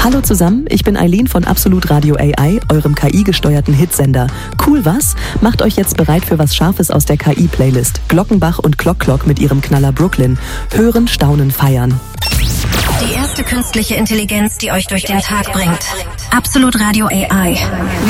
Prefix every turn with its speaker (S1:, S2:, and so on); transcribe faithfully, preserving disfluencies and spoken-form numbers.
S1: Hallo zusammen, ich bin Eileen von Absolut Radio A I, eurem K I-gesteuerten Hitsender. Cool was? Macht euch jetzt bereit für was Scharfes aus der K I-Playlist. Glockenbach und Clock Clock mit ihrem Knaller Brooklyn. Hören, staunen, feiern.
S2: Die erste künstliche Intelligenz, die euch durch den Tag bringt. Absolut Radio A I.